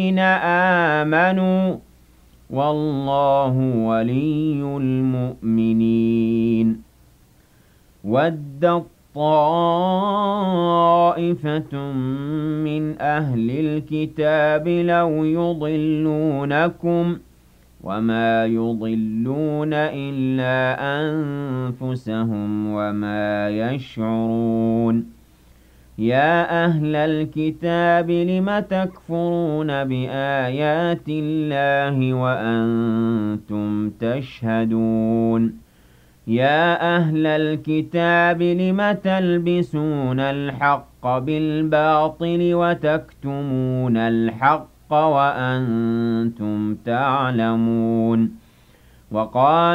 آمنوا والله ولي المؤمنين ودت طائفة من أهل الكتاب لو يضلونكم وما يضلون إلا أنفسهم وما يشعرون يا أهل الكتاب لم تكفرون بآيات الله وأنتم تشهدون يا أهل الكتاب لم تلبسون الحق بالباطل وتكتمون الحق وأنتم تعلمون وقال